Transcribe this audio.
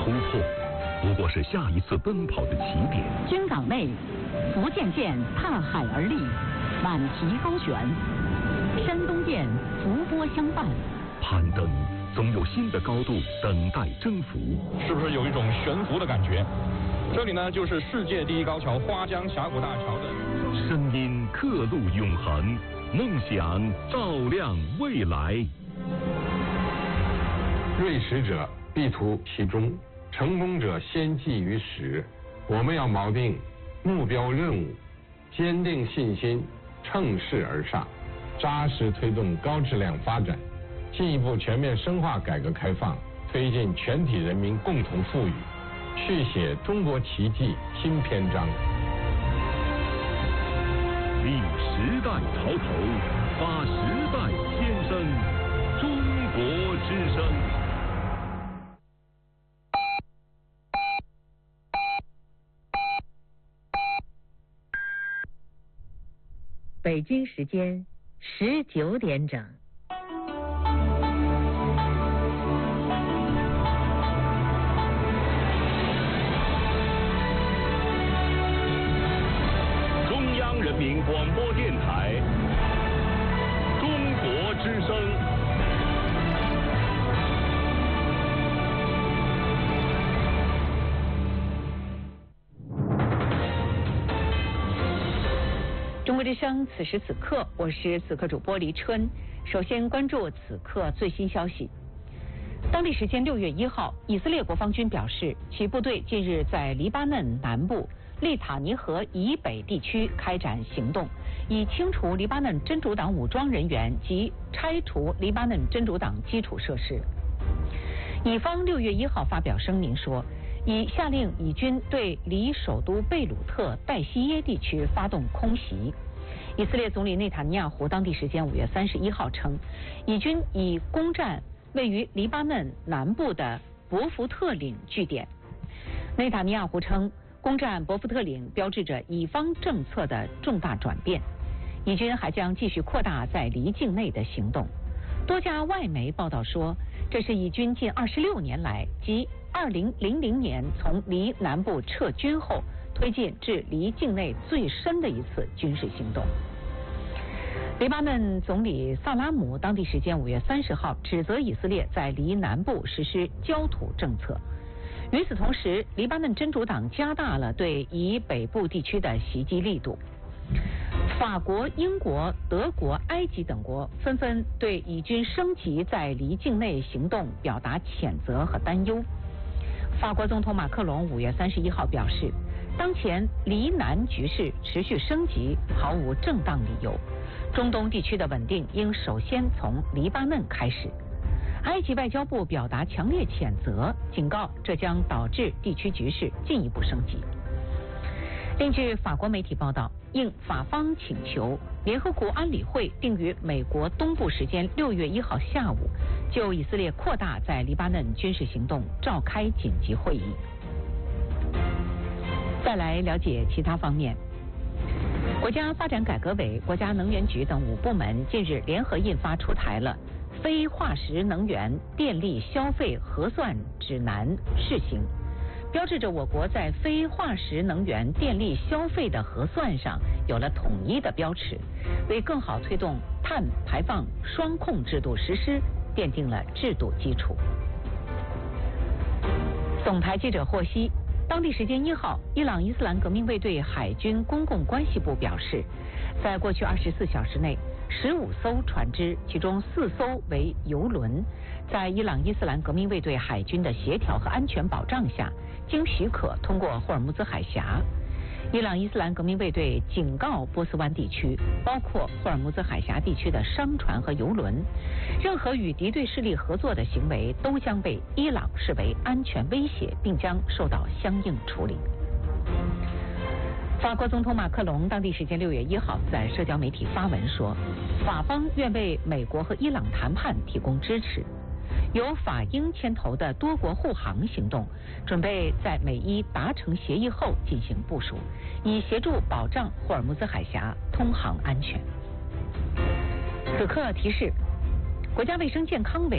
突破，不过是下一次奔跑的起点。 军港内，福建舰踏海而立，满旗高悬；山东舰伏波相伴。 攀登总有新的高度等待征服， 是不是有一种悬浮的感觉？这里呢，就是世界第一高桥花江峡谷大桥的声音刻录永恒，梦想照亮未来。 锐识者必图其中，成功者先记于始。我们要锚定目标任务，坚定信心，乘势而上，扎实推动高质量发展，进一步全面深化改革开放，推进全体人民共同富裕，续写中国奇迹新篇章。 立时代潮头，发时代先声，中国之声。 北京时间19点整。 中央人民广播电台，中国之声。 中国之声，此时此刻，我是此刻主播黎春。首先关注此刻最新消息。当地时间6月1号，以色列国防军表示，其部队近日在黎巴嫩南部利塔尼河以北地区开展行动，以清除黎巴嫩真主党武装人员及拆除黎巴嫩真主党基础设施。以方6月1号发表声明说，已下令以军对离首都贝鲁特戴西耶地区发动空袭。以色列总理内塔尼亚胡当地时间5月31号称，以军已攻占位于黎巴嫩南部的博福特岭据点。内塔尼亚胡称，攻占博福特岭标志着以方政策的重大转变。以军还将继续扩大在黎境内的行动。多家外媒报道说，这是以军近26年来，即2000年从黎南部撤军后，推进至黎境内最深的一次军事行动。黎巴嫩总理萨拉姆当地时间5月30号指责以色列在黎南部实施焦土政策。与此同时，黎巴嫩真主党加大了对以北部地区的袭击力度。法国、英国、德国、埃及等国纷纷对以军升级在黎境内行动表达谴责和担忧。法国总统马克龙5月31号表示，当前黎南局势持续升级毫无正当理由，中东地区的稳定应首先从黎巴嫩开始。埃及外交部表达强烈谴责，警告这将导致地区局势进一步升级。另据法国媒体报道，应法方请求，联合国安理会定于美国东部时间6月1号下午就以色列扩大在黎巴嫩军事行动召开紧急会议。再来了解其他方面。国家发展改革委、国家能源局等5部门近日联合印发出台了非化石能源电力消费核算指南试行，标志着我国在非化石能源电力消费的核算上有了统一的标尺，为更好推动碳排放双控制度实施奠定了制度基础。总台记者获悉，当地时间1号，伊朗伊斯兰革命卫队海军公共关系部表示，在过去24小时内，15艘船只，其中4艘为油轮，在伊朗伊斯兰革命卫队海军的协调和安全保障下，经许可通过霍尔木兹海峡。伊朗伊斯兰革命卫队警告波斯湾地区，包括霍尔木兹海峡地区的商船和油轮，任何与敌对势力合作的行为都将被伊朗视为安全威胁，并将受到相应处理。法国总统马克龙当地时间6月1号在社交媒体发文说，法方愿为美国和伊朗谈判提供支持。由法英牵头的多国护航行动准备在美伊达成协议后进行部署，以协助保障霍尔木兹海峡通航安全。此刻提示，国家卫生健康委